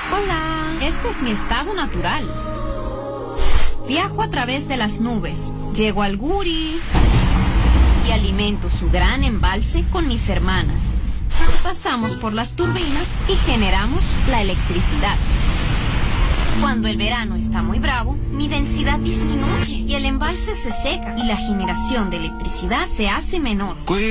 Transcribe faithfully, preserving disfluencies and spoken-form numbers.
Hola, este es mi estado natural. Viajo a través de las nubes, llego al Guri y alimento su gran embalse con mis hermanas. Pasamos por las turbinas y generamos la electricidad. Cuando el verano está muy bravo, mi densidad disminuye y el embalse se seca y la generación de electricidad se hace menor.